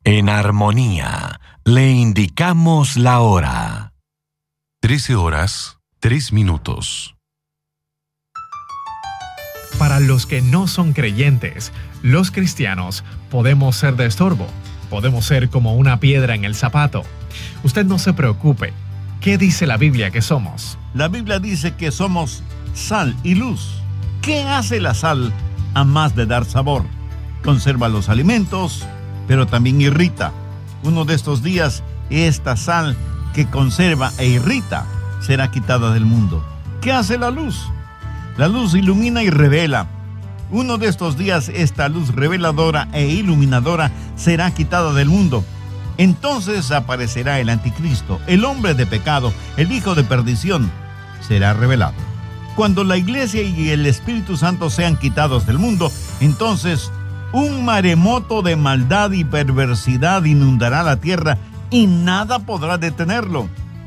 En armonía, le indicamos la hora. 13:03. Para los que no son creyentes, los cristianos podemos ser de estorbo, podemos ser como una piedra en el zapato. Usted no se preocupe. ¿Qué dice la Biblia que somos? La Biblia dice que somos sal y luz. ¿Qué hace la sal a más de dar sabor? Conserva los alimentos, pero también irrita. Uno de estos días, esta sal que conserva e irrita será quitada del mundo. ¿Qué hace la luz? La luz ilumina y revela. Uno de estos días, esta luz reveladora e iluminadora será quitada del mundo. Entonces aparecerá el anticristo, el hombre de pecado, el hijo de perdición, será revelado. Cuando la iglesia y el Espíritu Santo sean quitados del mundo, entonces un maremoto de maldad y perversidad inundará la tierra y nada podrá detenerlo.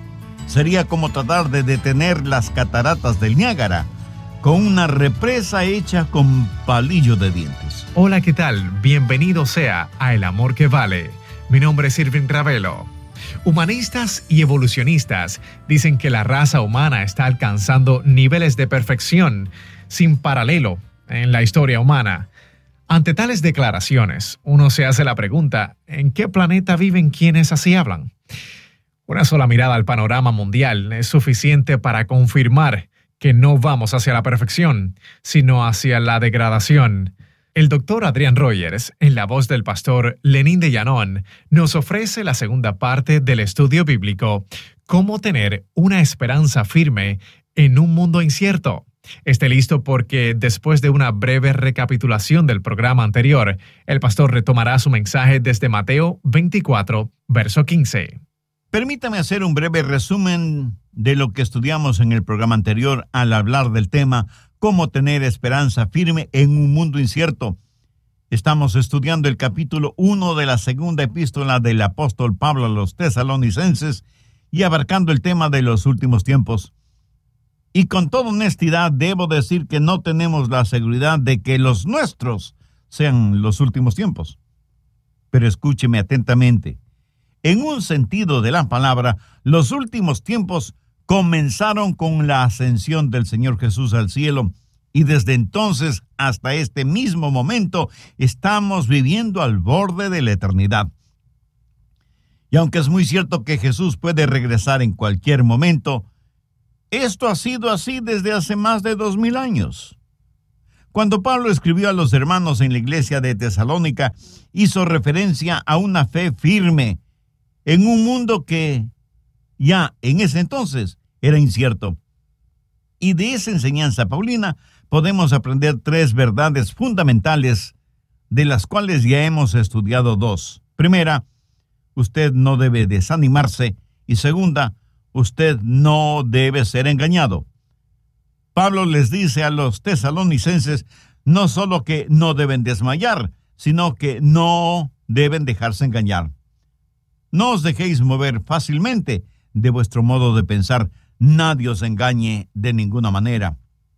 Sería como tratar de detener las cataratas del Niágara con una represa hecha con palillo de dientes. Hola, ¿qué tal? Bienvenido sea a El Amor que Vale. Mi nombre es Irving Ravelo. Humanistas y evolucionistas dicen que la raza humana está alcanzando niveles de perfección sin paralelo en la historia humana. Ante tales declaraciones, uno se hace la pregunta, ¿en qué planeta viven quienes así hablan? Una sola mirada al panorama mundial es suficiente para confirmar que no vamos hacia la perfección, sino hacia la degradación. El doctor Adrian Rogers, en la voz del pastor Lenín de Llanón, nos ofrece la segunda parte del estudio bíblico, Cómo tener una esperanza firme en un mundo incierto. Esté listo porque después de una breve recapitulación del programa anterior, el pastor retomará su mensaje desde Mateo 24, verso 15. Permítame hacer un breve resumen de lo que estudiamos en el programa anterior al hablar del tema Cómo tener esperanza firme en un mundo incierto. Estamos estudiando el capítulo 1 de la segunda epístola del apóstol Pablo a los tesalonicenses y abarcando el tema de los últimos tiempos. Y con toda honestidad debo decir que no tenemos la seguridad de que los nuestros sean los últimos tiempos. Pero escúcheme atentamente. En un sentido de la palabra, los últimos tiempos comenzaron con la ascensión del Señor Jesús al cielo y desde entonces hasta este mismo momento estamos viviendo al borde de la eternidad. Y aunque es muy cierto que Jesús puede regresar en cualquier momento, esto ha sido así desde hace más de 2000 años. Cuando Pablo escribió a los hermanos en la iglesia de Tesalónica, hizo referencia a una fe firme en un mundo que ya en ese entonces era incierto. Y de esa enseñanza paulina podemos aprender 3 verdades fundamentales, de las cuales ya hemos estudiado 2. Primera, usted no debe desanimarse. Y segunda, usted no debe ser engañado. Pablo les dice a los tesalonicenses no solo que no deben desmayar, sino que no deben dejarse engañar. No os dejéis mover fácilmente de vuestro modo de pensar. Nadie os engañe de ninguna manera.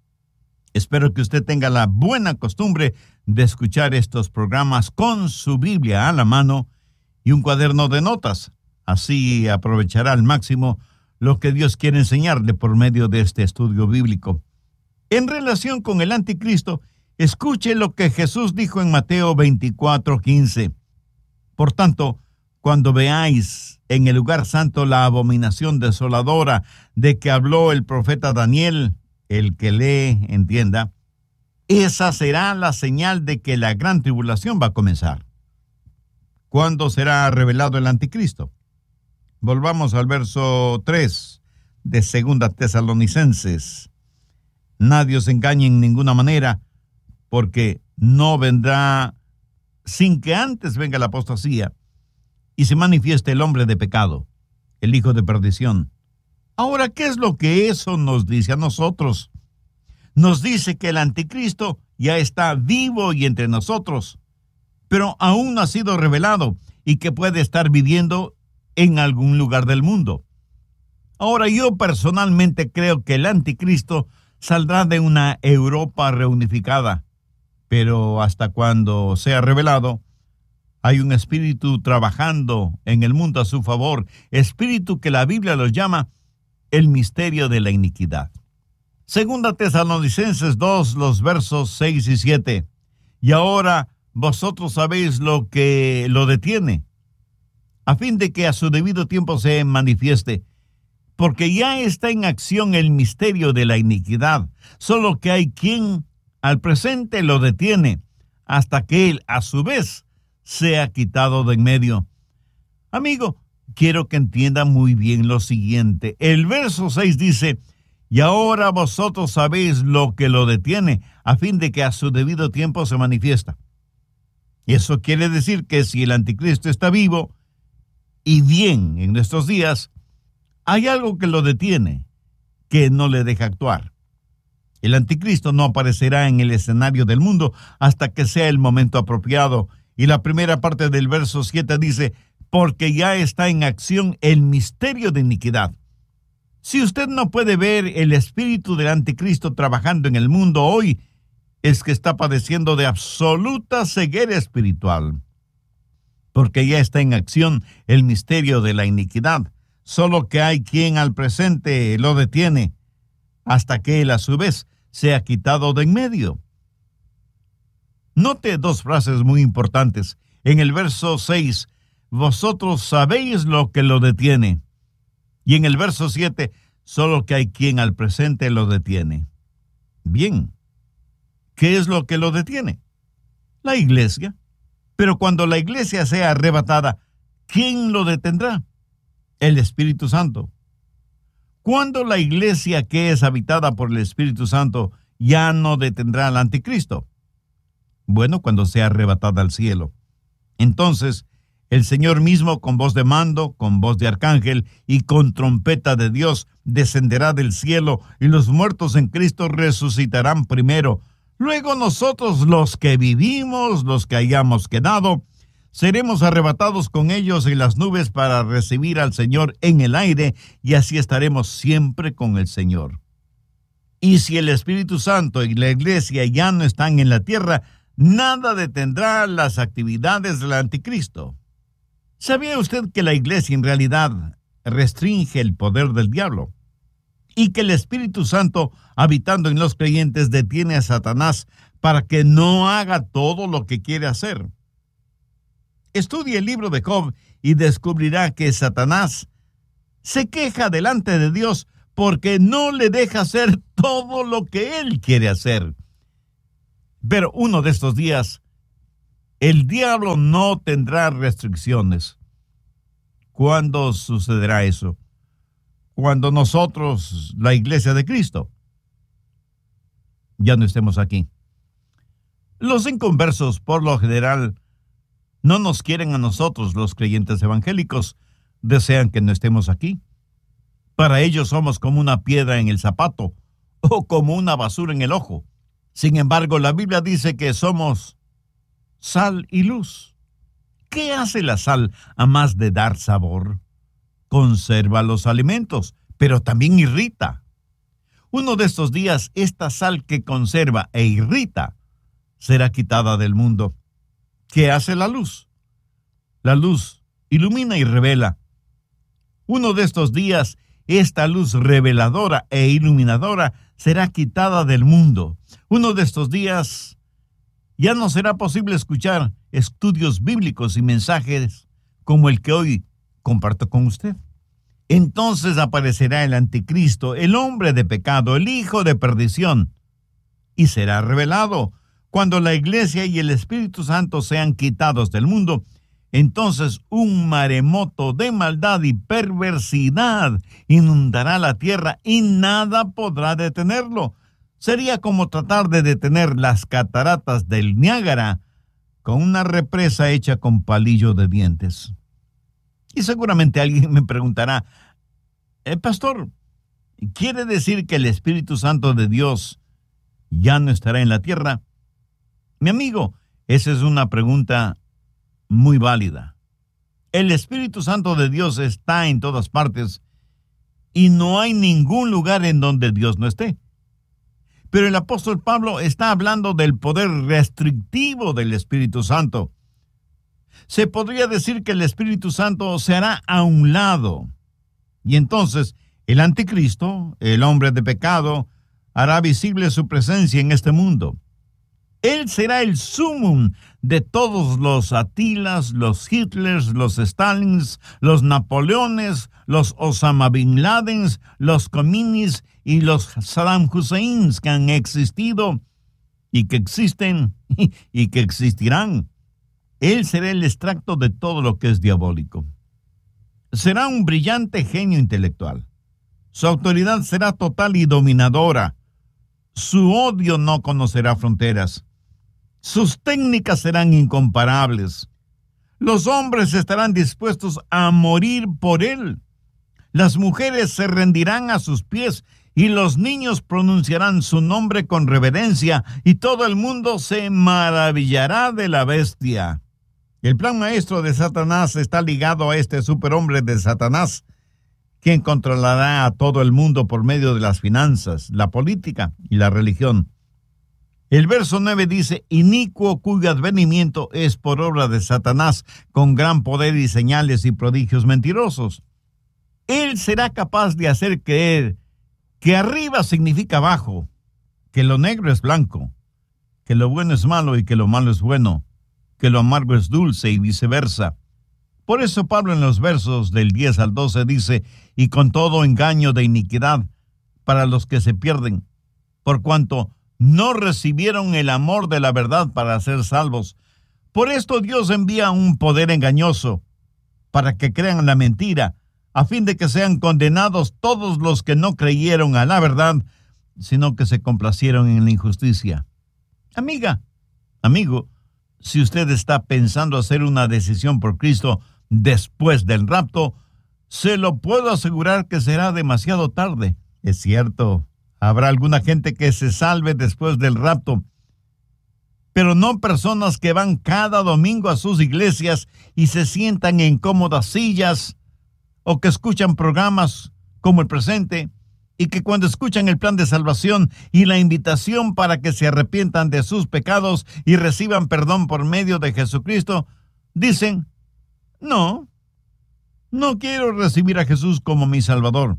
Espero que usted tenga la buena costumbre de escuchar estos programas con su Biblia a la mano y un cuaderno de notas. Así aprovechará al máximo lo que Dios quiere enseñarle por medio de este estudio bíblico. En relación con el anticristo, escuche lo que Jesús dijo en Mateo 24:15. Por tanto, cuando veáis en el lugar santo la abominación desoladora de que habló el profeta Daniel, el que lee, entienda, esa será la señal de que la gran tribulación va a comenzar. ¿Cuándo será revelado el anticristo? Volvamos al verso 3 de 2 Tesalonicenses. Nadie os engañe en ninguna manera, porque no vendrá sin que antes venga la apostasía y se manifieste el hombre de pecado, el hijo de perdición. Ahora, ¿qué es lo que eso nos dice a nosotros? Nos dice que el anticristo ya está vivo y entre nosotros, pero aún no ha sido revelado y que puede estar viviendo en algún lugar del mundo. Ahora, yo personalmente creo que el anticristo saldrá de una Europa reunificada, pero hasta cuando sea revelado, Hay un espíritu trabajando en el mundo a su favor, espíritu que la Biblia los llama el misterio de la iniquidad. Segunda Tesalonicenses 2, los versos 6 y 7. Y ahora vosotros sabéis lo que lo detiene, a fin de que a su debido tiempo se manifieste, porque ya está en acción el misterio de la iniquidad, solo que hay quien al presente lo detiene, hasta que él a su vez sea quitado de en medio. Amigo, quiero que entienda muy bien lo siguiente. El verso 6 dice: y ahora vosotros sabéis lo que lo detiene, a fin de que a su debido tiempo se manifiesta. Y eso quiere decir que si el anticristo está vivo y bien en nuestros días, hay algo que lo detiene, que no le deja actuar. El anticristo no aparecerá en el escenario del mundo hasta que sea el momento apropiado. Y la primera parte del verso 7 dice: porque ya está en acción el misterio de iniquidad. Si usted no puede ver el espíritu del anticristo trabajando en el mundo hoy, es que está padeciendo de absoluta ceguera espiritual. Porque ya está en acción el misterio de la iniquidad, solo que hay quien al presente lo detiene, hasta que él a su vez sea quitado de en medio. Note dos frases muy importantes. En el verso 6, vosotros sabéis lo que lo detiene. Y en el verso 7, solo que hay quien al presente lo detiene. Bien, ¿qué es lo que lo detiene? La iglesia. Pero cuando la iglesia sea arrebatada, ¿quién lo detendrá? El Espíritu Santo. ¿Cuándo la iglesia que es habitada por el Espíritu Santo ya no detendrá al anticristo? Bueno, cuando sea arrebatada al cielo. Entonces, el Señor mismo, con voz de mando, con voz de arcángel y con trompeta de Dios, descenderá del cielo, y los muertos en Cristo resucitarán primero. Luego nosotros, los que vivimos, los que hayamos quedado, seremos arrebatados con ellos en las nubes para recibir al Señor en el aire, y así estaremos siempre con el Señor. Y si el Espíritu Santo y la iglesia ya no están en la tierra, nada detendrá las actividades del anticristo. ¿Sabía usted que la iglesia en realidad restringe el poder del diablo? Y que el Espíritu Santo, habitando en los creyentes, detiene a Satanás para que no haga todo lo que quiere hacer. Estudie el libro de Job y descubrirá que Satanás se queja delante de Dios porque no le deja hacer todo lo que él quiere hacer. Pero uno de estos días, el diablo no tendrá restricciones. ¿Cuándo sucederá eso? Cuando nosotros, la iglesia de Cristo, ya no estemos aquí. Los inconversos, por lo general, no nos quieren a nosotros, los creyentes evangélicos. Desean que no estemos aquí. Para ellos somos como una piedra en el zapato o como una basura en el ojo. Sin embargo, la Biblia dice que somos sal y luz. ¿Qué hace la sal a más de dar sabor? Conserva los alimentos, pero también irrita. Uno de estos días, esta sal que conserva e irrita será quitada del mundo. ¿Qué hace la luz? La luz ilumina y revela. Uno de estos días, esta luz reveladora e iluminadora será quitada del mundo. Uno de estos días, ya no será posible escuchar estudios bíblicos y mensajes como el que hoy comparto con usted. Entonces aparecerá el anticristo, el hombre de pecado, el hijo de perdición, y será revelado. Cuando la iglesia y el Espíritu Santo sean quitados del mundo, entonces un maremoto de maldad y perversidad inundará la tierra y nada podrá detenerlo. Sería como tratar de detener las cataratas del Niágara con una represa hecha con palillo de dientes. Y seguramente alguien me preguntará, pastor, ¿quiere decir que el Espíritu Santo de Dios ya no estará en la tierra? Mi amigo, esa es una pregunta muy válida. El Espíritu Santo de Dios está en todas partes y no hay ningún lugar en donde Dios no esté. Pero el apóstol Pablo está hablando del poder restrictivo del Espíritu Santo. Se podría decir que el Espíritu Santo se hará a un lado. Y entonces el anticristo, el hombre de pecado, hará visible su presencia en este mundo. Él será el sumum de todos los Atilas, los Hitlers, los Stalins, los Napoleones, los Osama Bin Ladens, los Khomeini's y los Saddam Husseins que han existido y que existen y que existirán. Él será el extracto de todo lo que es diabólico. Será un brillante genio intelectual. Su autoridad será total y dominadora. Su odio no conocerá fronteras. Sus técnicas serán incomparables. Los hombres estarán dispuestos a morir por él. Las mujeres se rendirán a sus pies y los niños pronunciarán su nombre con reverencia y todo el mundo se maravillará de la bestia. El plan maestro de Satanás está ligado a este superhombre de Satanás, quien controlará a todo el mundo por medio de las finanzas, la política y la religión. El verso 9 dice, inicuo cuyo advenimiento es por obra de Satanás, con gran poder y señales y prodigios mentirosos. Él será capaz de hacer creer que arriba significa abajo, que lo negro es blanco, que lo bueno es malo y que lo malo es bueno, que lo amargo es dulce y viceversa. Por eso Pablo en los versos del 10 al 12 dice, y con todo engaño de iniquidad para los que se pierden, por cuanto no recibieron el amor de la verdad para ser salvos. Por esto Dios envía un poder engañoso para que crean la mentira, a fin de que sean condenados todos los que no creyeron a la verdad, sino que se complacieron en la injusticia. Amiga, amigo, si usted está pensando hacer una decisión por Cristo después del rapto, se lo puedo asegurar que será demasiado tarde. Es cierto, habrá alguna gente que se salve después del rapto, pero no personas que van cada domingo a sus iglesias y se sientan en cómodas sillas, o que escuchan programas como el presente, y que cuando escuchan el plan de salvación y la invitación para que se arrepientan de sus pecados y reciban perdón por medio de Jesucristo, dicen, no quiero recibir a Jesús como mi Salvador.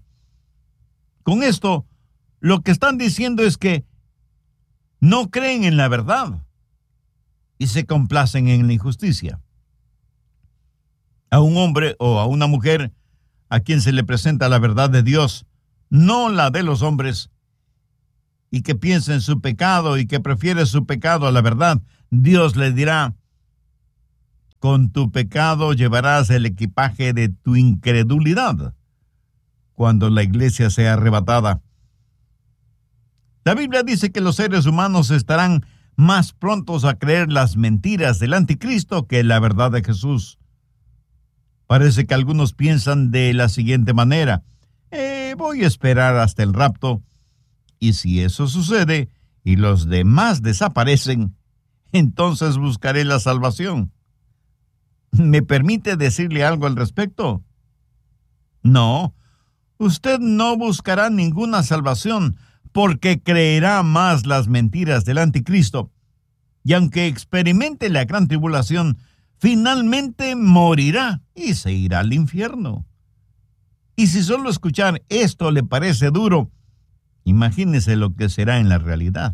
Con esto, lo que están diciendo es que no creen en la verdad y se complacen en la injusticia. A un hombre o a una mujer a quien se le presenta la verdad de Dios, no la de los hombres, y que piensa en su pecado y que prefiere su pecado a la verdad, Dios le dirá, con tu pecado llevarás el equipaje de tu incredulidad cuando la iglesia sea arrebatada. La Biblia dice que los seres humanos estarán más prontos a creer las mentiras del anticristo que la verdad de Jesús. Parece que algunos piensan de la siguiente manera, voy a esperar hasta el rapto, y si eso sucede y los demás desaparecen, entonces buscaré la salvación. ¿Me permite decirle algo al respecto? No, usted no buscará ninguna salvación porque creerá más las mentiras del anticristo, y aunque experimente la gran tribulación, finalmente morirá y se irá al infierno. Y si solo escuchar esto le parece duro, imagínese lo que será en la realidad.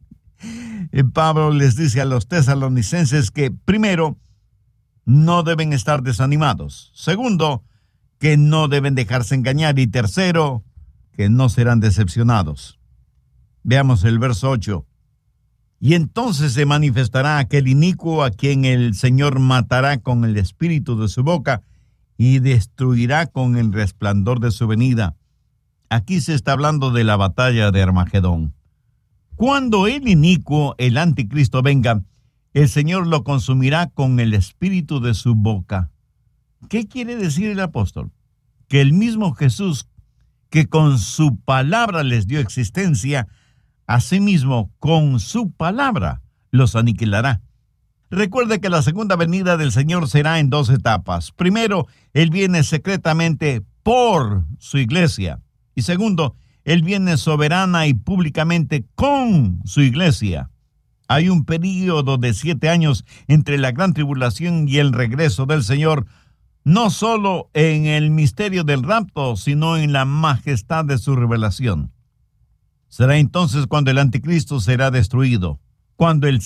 Pablo les dice a los tesalonicenses que, primero, no deben estar desanimados. Segundo, que no deben dejarse engañar. Y tercero, que no serán decepcionados. Veamos el verso 8. Y entonces se manifestará aquel inicuo a quien el Señor matará con el espíritu de su boca y destruirá con el resplandor de su venida. Aquí se está hablando de la batalla de Armagedón. Cuando el inicuo, el anticristo, venga, el Señor lo consumirá con el espíritu de su boca. ¿Qué quiere decir el apóstol? Que el mismo Jesús, que con su palabra les dio existencia, asimismo con su palabra los aniquilará. Recuerde que la segunda venida del Señor será en dos etapas. Primero, Él viene secretamente por su iglesia. Y segundo, Él viene soberana y públicamente con su iglesia. Hay un período de 7 años entre la gran tribulación y el regreso del Señor, no solo en el misterio del rapto, sino en la majestad de su revelación. Será entonces cuando el anticristo será destruido, cuando el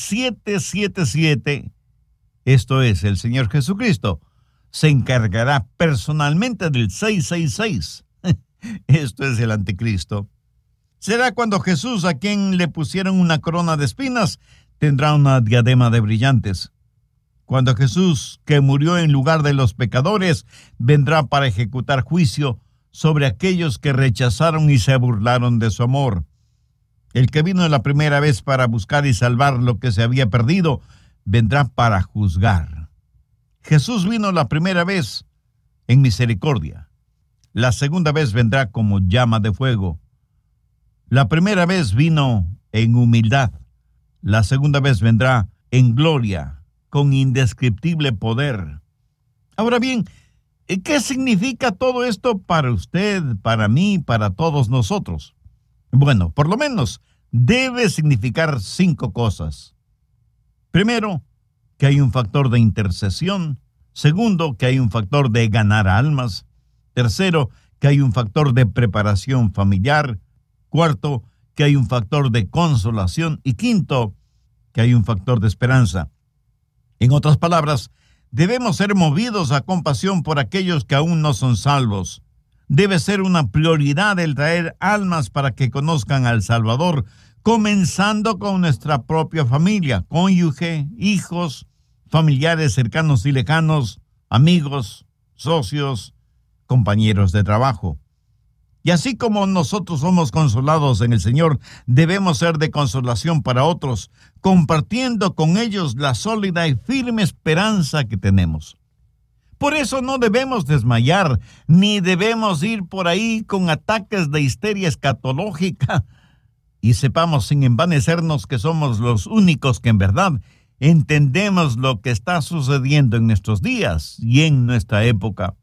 777, esto es, el Señor Jesucristo, se encargará personalmente del 666. Esto es el anticristo. Será cuando Jesús, a quien le pusieron una corona de espinas, tendrá una diadema de brillantes. Cuando Jesús, que murió en lugar de los pecadores, vendrá para ejecutar juicio sobre aquellos que rechazaron y se burlaron de su amor. El que vino la primera vez para buscar y salvar lo que se había perdido, vendrá para juzgar. Jesús vino la primera vez en misericordia. La segunda vez vendrá como llama de fuego. La primera vez vino en humildad. La segunda vez vendrá en gloria, con indescriptible poder. Ahora bien, ¿qué significa todo esto para usted, para mí, para todos nosotros? Bueno, por lo menos debe significar 5 cosas. Primero, que hay un factor de intercesión. Segundo, que hay un factor de ganar almas. Tercero, que hay un factor de preparación familiar. Cuarto, que hay un factor de consolación. Y quinto, que hay un factor de esperanza. En otras palabras, debemos ser movidos a compasión por aquellos que aún no son salvos. Debe ser una prioridad el traer almas para que conozcan al Salvador, comenzando con nuestra propia familia, cónyuge, hijos, familiares cercanos y lejanos, amigos, socios, compañeros de trabajo. Y así como nosotros somos consolados en el Señor, debemos ser de consolación para otros, compartiendo con ellos la sólida y firme esperanza que tenemos. Por eso no debemos desmayar, ni debemos ir por ahí con ataques de histeria escatológica. Y sepamos sin envanecernos que somos los únicos que en verdad entendemos lo que está sucediendo en nuestros días y en nuestra época.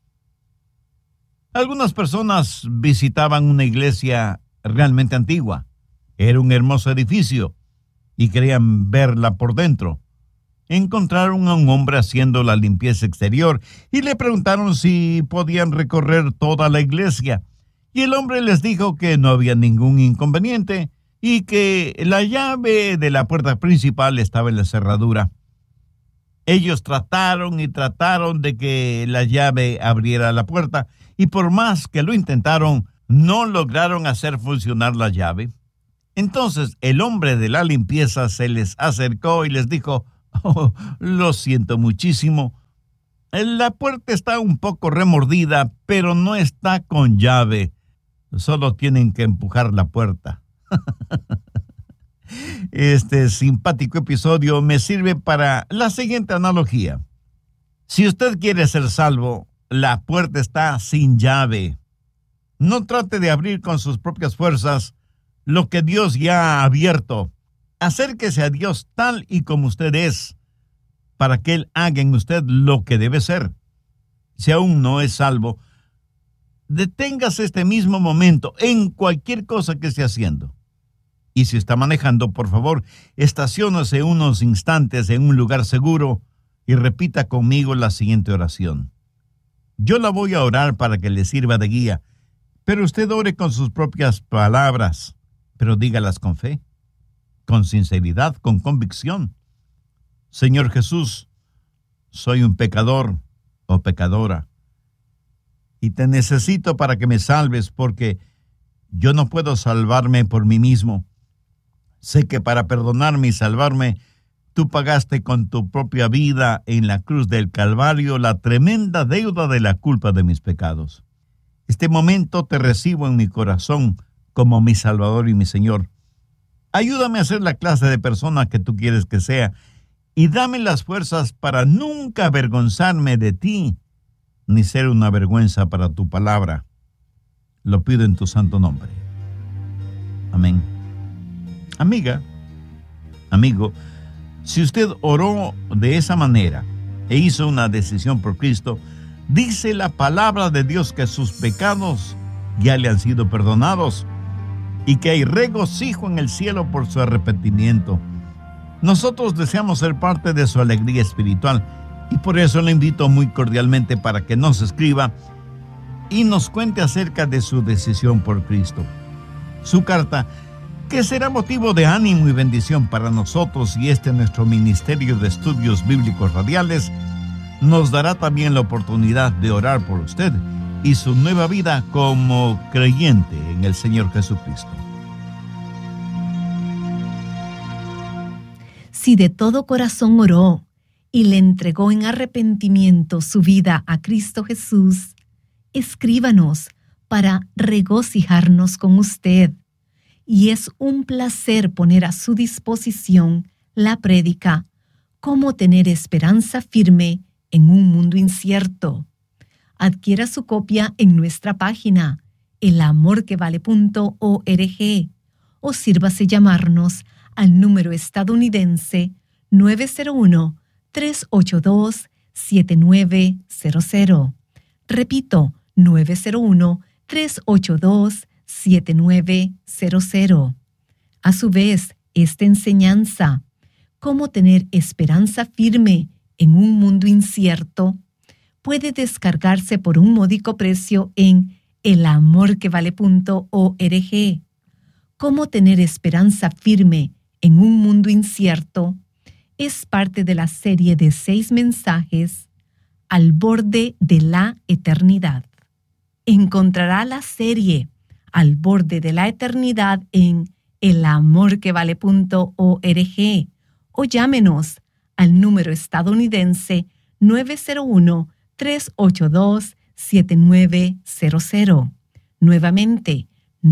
Algunas personas visitaban una iglesia realmente antigua. Era un hermoso edificio y querían verla por dentro. Encontraron a un hombre haciendo la limpieza exterior y le preguntaron si podían recorrer toda la iglesia. Y el hombre les dijo que no había ningún inconveniente y que la llave de la puerta principal estaba en la cerradura. Ellos trataron y trataron de que la llave abriera la puerta y por más que lo intentaron, no lograron hacer funcionar la llave. Entonces el hombre de la limpieza se les acercó y les dijo: «Oh, lo siento muchísimo. La puerta está un poco remordida, pero no está con llave. Solo tienen que empujar la puerta». Este simpático episodio me sirve para la siguiente analogía. Si usted quiere ser salvo, la puerta está sin llave. No trate de abrir con sus propias fuerzas lo que Dios ya ha abierto. Acérquese a Dios tal y como usted es, para que Él haga en usted lo que debe ser. Si aún no es salvo, deténgase este mismo momento en cualquier cosa que esté haciendo. Y si está manejando, por favor, estaciónese unos instantes en un lugar seguro y repita conmigo la siguiente oración. Yo la voy a orar para que le sirva de guía, pero usted ore con sus propias palabras, pero dígalas con fe, con sinceridad, con convicción. Señor Jesús, soy un pecador o pecadora y te necesito para que me salves porque yo no puedo salvarme por mí mismo. Sé que para perdonarme y salvarme, tú pagaste con tu propia vida en la cruz del Calvario la tremenda deuda de la culpa de mis pecados. Este momento te recibo en mi corazón como mi Salvador y mi Señor. Ayúdame a ser la clase de persona que tú quieres que sea y dame las fuerzas para nunca avergonzarme de ti, ni ser una vergüenza para tu palabra. Lo pido en tu santo nombre. Amén. Amiga, amigo, si usted oró de esa manera e hizo una decisión por Cristo, dice la palabra de Dios que sus pecados ya le han sido perdonados y que hay regocijo en el cielo por su arrepentimiento. Nosotros deseamos ser parte de su alegría espiritual y por eso le invito muy cordialmente para que nos escriba y nos cuente acerca de su decisión por Cristo. Su carta, que será motivo de ánimo y bendición para nosotros y nuestro Ministerio de Estudios Bíblicos Radiales, nos dará también la oportunidad de orar por usted y su nueva vida como creyente en el Señor Jesucristo. Si de todo corazón oró y le entregó en arrepentimiento su vida a Cristo Jesús, escríbanos para regocijarnos con usted. Y es un placer poner a su disposición la prédica Cómo tener esperanza firme en un mundo incierto. Adquiera su copia en nuestra página elamorquevale.org o sírvase llamarnos al número estadounidense 901-382-7900. Repito, 901-382-7900. A su vez, esta enseñanza, cómo tener esperanza firme en un mundo incierto, puede descargarse por un módico precio en elamorquevale.org. Cómo tener esperanza firme en un mundo incierto es parte de la serie de 6 mensajes Al borde de la eternidad. Encontrará la serie Al borde de la eternidad en elamorquevale.org o llámenos al número estadounidense 901-382-7900. Nuevamente,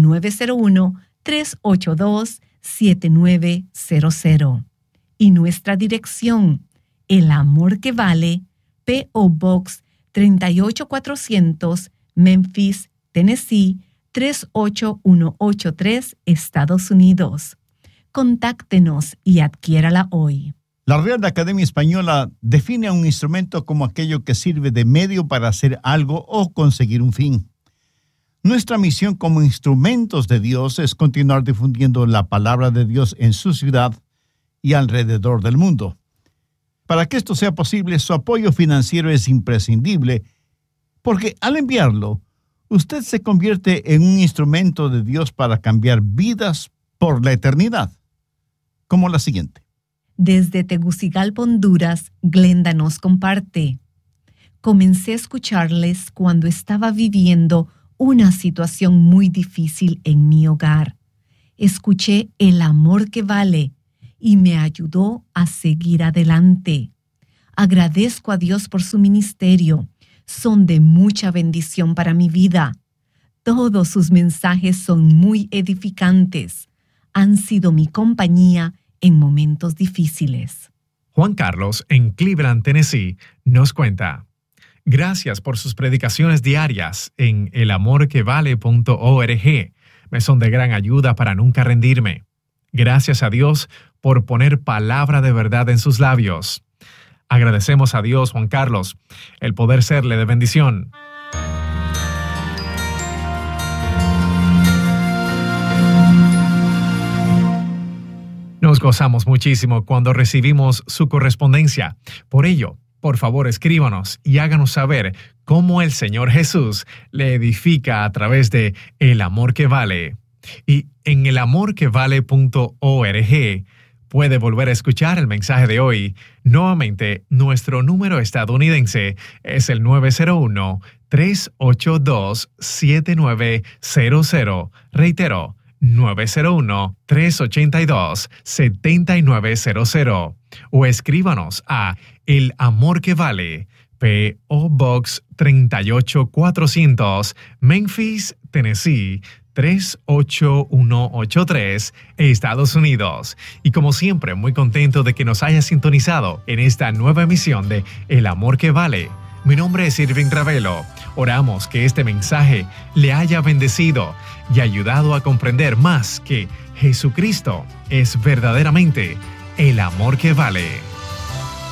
901-382-7900. Y nuestra dirección, El Amor que Vale, P.O. Box 38400, Memphis, Tennessee 38183, Estados Unidos. Contáctenos y adquiérala hoy. La Real Academia Española define a un instrumento como aquello que sirve de medio para hacer algo o conseguir un fin. Nuestra misión como instrumentos de Dios es continuar difundiendo la palabra de Dios en su ciudad y alrededor del mundo. Para que esto sea posible, su apoyo financiero es imprescindible, porque al enviarlo, usted se convierte en un instrumento de Dios para cambiar vidas por la eternidad. Como la siguiente. Desde Tegucigalpa, Honduras, Glenda nos comparte: comencé a escucharles cuando estaba viviendo una situación muy difícil en mi hogar. Escuché El Amor que Vale y me ayudó a seguir adelante. Agradezco a Dios por su ministerio. Son de mucha bendición para mi vida. Todos sus mensajes son muy edificantes. Han sido mi compañía en momentos difíciles. Juan Carlos, en Cleveland, Tennessee, nos cuenta: gracias por sus predicaciones diarias en elamorquevale.org. Me son de gran ayuda para nunca rendirme. Gracias a Dios por poner palabra de verdad en sus labios. Agradecemos a Dios, Juan Carlos, el poder serle de bendición. Nos gozamos muchísimo cuando recibimos su correspondencia. Por ello, por favor, escríbanos y háganos saber cómo el Señor Jesús le edifica a través de El Amor que Vale. Y en elamorquevale.org puede volver a escuchar el mensaje de hoy. Nuevamente, nuestro número estadounidense es el 901-382-7900. Reitero, 901-382-7900. O escríbanos a El Amor que Vale, P.O. Box 38400, Memphis, Tennessee 38183, Estados Unidos. Y como siempre, muy contento de que nos haya sintonizado en esta nueva emisión de El Amor que Vale. Mi nombre es Irving Ravelo. Oramos que este mensaje le haya bendecido y ayudado a comprender más que Jesucristo es verdaderamente el amor que vale.